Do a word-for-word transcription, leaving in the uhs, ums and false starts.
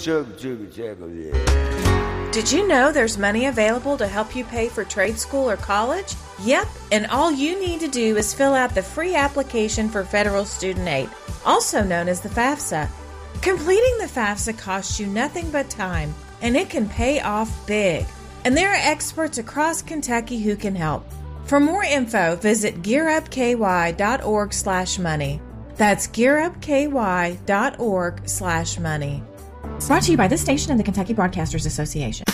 chug, chug, chug, yeah. Did you know there's money available to help you pay for trade school or college? Yep, and all you need to do is fill out the free application for federal student aid, also known as the FAFSA. Completing the FAFSA costs you nothing but time, and it can pay off big. And there are experts across Kentucky who can help. For more info, visit gearupky.org slash money. That's gearupky.org slash money. Brought to you by this station and the Kentucky Broadcasters Association.